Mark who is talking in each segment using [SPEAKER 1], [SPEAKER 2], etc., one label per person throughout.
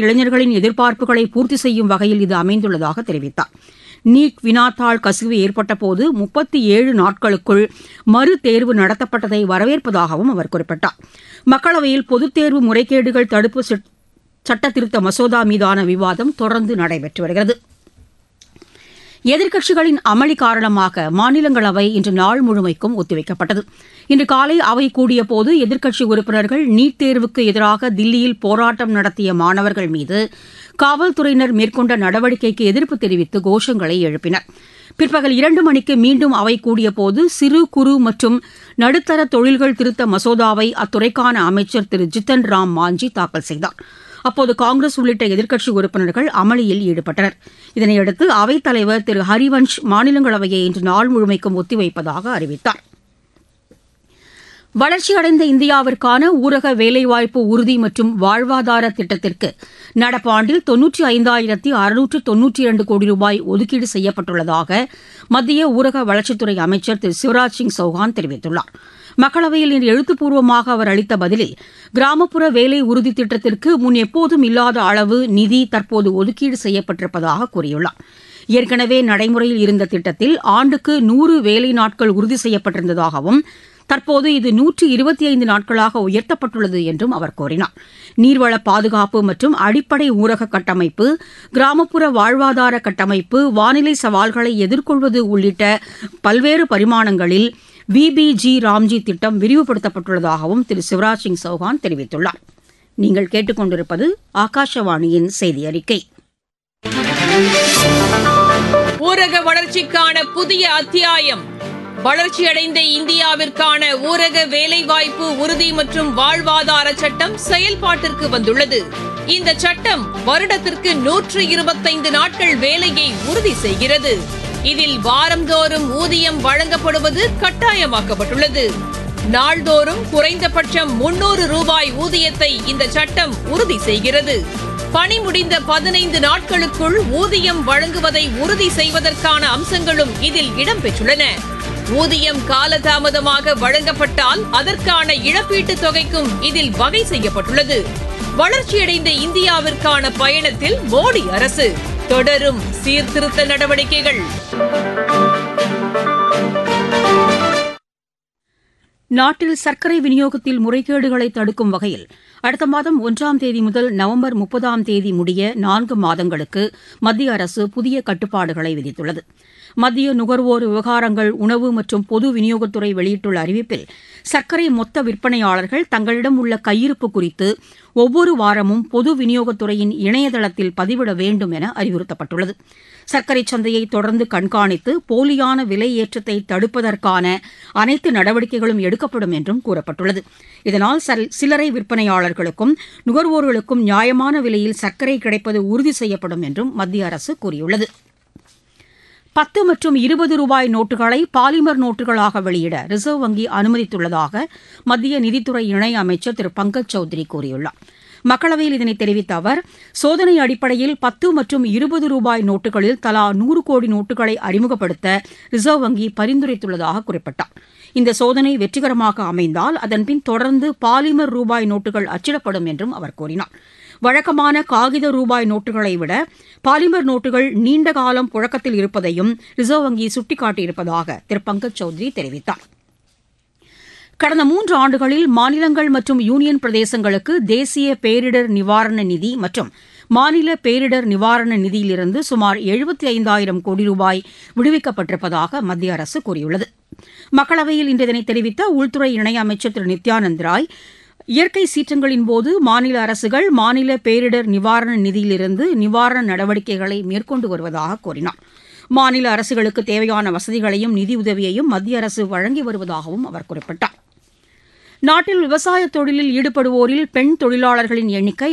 [SPEAKER 1] இளைஞர்களின் எதிர்பார்ப்புகளை பூர்த்தி செய்யும் வகையில் இது அமைந்துள்ளதாக தெரிவித்தார். நீட் வினாத்தாள் கசிவு ஏற்பட்டபோது 37 நாட்களுக்குள் மறு தேர்வு நடத்தப்பட்டதை வரவேற்பதாகவும் அவர் குறிப்பிட்டார். மக்களவையில் பொதுத் தேர்வு முறைகேடுகள் தடுப்பு சட்டத்திருத்த மசோதா மீதான விவாதம் தொடர்ந்து நடைபெற்று வருகிறது. எதிர்க்கட்சிகளின் அமளி காரணமாக மாநிலங்களவை இன்று நாள் முழுமைக்கும் ஒத்திவைக்கப்பட்டது. இன்று காலை அவை கூடியபோது எதிர்க்கட்சி உறுப்பினர்கள் நீட் தேர்வுக்கு எதிராக தில்லியில் போராட்டம் நடத்திய மாணவர்கள் மீது காவல்துறையினர் மேற்கொண்ட நடவடிக்கைக்கு எதிர்ப்பு தெரிவித்து கோஷங்களை எழுப்பினர். பிற்பகல் 2 மணிக்கு மீண்டும் அவை கூடியபோது சிறு குறு மற்றும் நடுத்தர தொழில்கள் திருத்த மசோதாவை அத்துறைக்கான அமைச்சர் திரு ஜித்தன் ராம் மாஞ்சி தாக்கல் செய்தார். அப்போது காங்கிரஸ் உள்ளிட்ட எதிர்க்கட்சி உறுப்பினர்கள் அமளியில் ஈடுபட்டனர். இதனையடுத்து அவைத் தலைவர் திரு ஹரிவன்ஷ் மாநிலங்களவையை இன்று நாள் முழுமைக்கும் ஒத்திவைப்பதாக அறிவித்தார். வளர்ச்சியடைந்த இந்தியாவிற்கான ஊரக வேலைவாய்ப்பு உறுதி மற்றும் வாழ்வாதார திட்டத்திற்கு நடப்பாண்டில் 95,692 கோடி ரூபாய் ஒதுக்கீடு செய்யப்பட்டுள்ளதாக மத்திய ஊரக வளர்ச்சித்துறை அமைச்சர் திரு சிவராஜ் சிங் சௌஹான் தெரிவித்துள்ளார். மக்களவையில் இன்று எழுத்துப்பூர்வமாக அவர் அளித்த பதிலில் கிராமப்புற வேலை உறுதி திட்டத்திற்கு முன் எப்போதும் இல்லாத அளவு நிதி தற்போது ஒதுக்கீடு செய்யப்பட்டிருப்பதாக கூறியுள்ளார். ஏற்கனவே நடைமுறையில் இருந்த திட்டத்தில் ஆண்டுக்கு 100 வேலை நாட்கள் உறுதி செய்யப்பட்டிருந்ததாகவும் தற்போது இது 125 நாட்களாக உயர்த்தப்பட்டுள்ளது என்றும் அவர் கூறினார். நீர்வள பாதுகாப்பு மற்றும் அடிப்படை ஊரக கட்டமைப்பு, கிராமப்புற வாழ்வாதார கட்டமைப்பு, வானிலை சவால்களை எதிர்கொள்வது உள்ளிட்ட பல்வேறு பரிமாணங்களில் விபிஜி ராம்ஜி திட்டம் விரிவுபடுத்தப்பட்டுள்ளதாகவும் திரு சிவராஜ் சிங் சௌஹான் தெரிவித்துள்ளார். நீங்கள் கேட்டுக்கொண்டிருப்பது ஆகாஷவாணியின் செய்தி அறிக்கை.
[SPEAKER 2] ஊரக வளர்ச்சிக்கான புதிய அத்தியாயம். வளர்ச்சியடைந்த இந்தியாவிற்கான ஊரக வேலைவாய்ப்பு உறுதி மற்றும் வாழ்வாதார சட்டம் செயல்பாட்டிற்கு வந்துள்ளது. இந்த சட்டம் வருடத்திற்கு 125 நாட்கள் வேலையை உறுதி செய்கிறது. இதில் வாரந்தோறும் ஊதியம் வழங்கப்படுவது கட்டாயமாக்கப்பட்டுள்ளது. நாள்தோறும் குறைந்தபட்சம் 300 ரூபாய் ஊதியத்தை இந்த சட்டம் உறுதி செய்கிறது. பணி முடிந்த 15 நாட்களுக்குள் ஊதியம் வழங்குவதை உறுதி செய்வதற்கான அம்சங்களும் இதில் இடம்பெற்றுள்ளன. ஊதியம் காலதாமதமாக வழங்கப்பட்டால் அதற்கான இழப்பீட்டுத் தொகைக்கும் இதில் வகை செய்யப்பட்டுள்ளது. வளர்ச்சியடைந்த இந்தியாவிற்கான பயணத்தில் மோடி அரசு தொடரும் சீர்திருத்த நடவடிக்கைகள்.
[SPEAKER 1] நாட்டில் சர்க்கரை விநியோகத்தில் முறைகேடுகளை தடுக்கும் வகையில் அடுத்த மாதம் 1ஆம் தேதி முதல் நவம்பர் 30ஆம் தேதி முடிய 4 மாதங்களுக்கு மத்திய அரசு புதிய கட்டுப்பாடுகளை விதித்துள்ளது. மத்திய நுகர்வோர் விவகாரங்கள், உணவு மற்றும் பொது விநியோகத்துறை வெளியிட்டுள்ள அறிவிப்பில் சர்க்கரை மொத்த விற்பனையாளர்கள் தங்களிடம் உள்ள கையிருப்பு குறித்து ஒவ்வொரு வாரமும் பொது விநியோகத்துறையின் இணையதளத்தில் பதிவிட வேண்டும் என அறிவுறுத்தப்பட்டுள்ளது. சர்க்கரை சந்தையை தொடர்ந்து கண்காணித்து போலியான விலை ஏற்றத்தை தடுப்பதற்கான அனைத்து நடவடிக்கைகளும் எடுக்கப்படும் என்றும் கூறப்பட்டுள்ளது. இதனால் சில்லறை விற்பனையாளர்களுக்கும் நுகர்வோர்களுக்கும் நியாயமான விலையில் சர்க்கரை கிடைப்பது உறுதி செய்யப்படும் என்றும் மத்திய அரசு கூறியுள்ளது. 10 மற்றும் 20 ரூபாய் நோட்டுகளை பாலிமர் நோட்டுகளாக வெளியிட ரிசர்வ் வங்கி அனுமதித்துள்ளதாக மத்திய நிதித்துறை இணை அமைச்சர் திரு பங்கஜ் சௌத்ரி கூறியுள்ளார். மக்களவையில் இதனை தெரிவித்த அவர், சோதனை அடிப்படையில் 10 மற்றும் 20 ரூபாய் நோட்டுகளில் தலா 100 கோடி நோட்டுகளை அறிமுகப்படுத்த ரிசர்வ் வங்கி பரிந்துரைத்துள்ளதாக குறிப்பிட்டார். இந்த சோதனை வெற்றிகரமாக அமைந்தால் அதன்பின் தொடர்ந்து பாலிமர் ரூபாய் நோட்டுகள் அச்சிடப்படும் என்றும் அவர் கூறினார். வழக்கமான காகித ரூபாய் நோட்டுகளை விட பாலிமர் நோட்டுகள் நீண்ட காலம் புழக்கத்தில் இருப்பதையும் ரிசர்வ் வங்கி சுட்டிக்காட்டியிருப்பதாக திரு பங்கஜ் சௌத்ரி தெரிவித்தார். கடந்த 3 ஆண்டுகளில் மாநிலங்கள் மற்றும் யூனியன் பிரதேசங்களுக்கு தேசிய பேரிடர் நிவாரண நிதி மற்றும் மாநில பேரிடர் நிவாரண நிதியிலிருந்து சுமார் 75,000 கோடி ரூபாய் விடுவிக்கப்பட்டிருப்பதாக மத்திய அரசு கூறியுள்ளது. மக்களவையில் இன்று இதனை தெரிவித்த உள்துறை இணையமைச்சர் திரு நித்யானந்த் ராய், இயற்கை சீற்றங்களின்போது மாநில அரசுகள் மாநில பேரிடர் நிவாரண நிதியிலிருந்து நிவாரண நடவடிக்கைகளை மேற்கொண்டு வருவதாக கூறினார். மாநில அரசுகளுக்கு தேவையான வசதிகளையும் நிதியுதவியையும் மத்திய அரசு வழங்கி வருவதாகவும் அவர் குறிப்பிட்டார். நாட்டில் விவசாய தொழிலில் ஈடுபடுவோரில் பெண் தொழிலாளர்களின் எண்ணிக்கை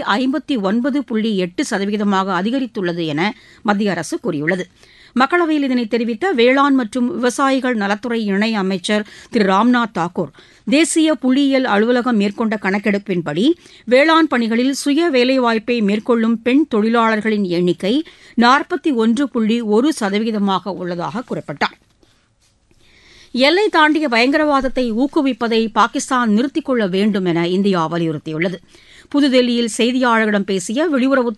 [SPEAKER 1] 59.8% அதிகரித்துள்ளது என மத்திய அரசு கூறியுள்ளது. மக்களவையில் இதனை தெரிவித்த வேளாண் மற்றும் விவசாயிகள் நலத்துறை இணை அமைச்சர் திரு ராம்நாத் தாக்கூர், தேசிய புள்ளியியல் அலுவலகம் மேற்கொண்ட கணக்கெடுப்பின்படி வேளாண் பணிகளில் சுய வேலைவாய்ப்பை மேற்கொள்ளும் பெண் தொழிலாளர்களின் எண்ணிக்கை 41% உள்ளதாக குறிப்பிட்டார். எல்லை தாண்டிய பயங்கரவாதத்தை ஊக்குவிப்பதை பாகிஸ்தான் நிறுத்திக் கொள்ள வேண்டும் என இந்தியா வலியுறுத்தியுள்ளது. புதுதில்லியில் செய்தியாளர்களிடம் பேசிய வெளியுறவுத்துறை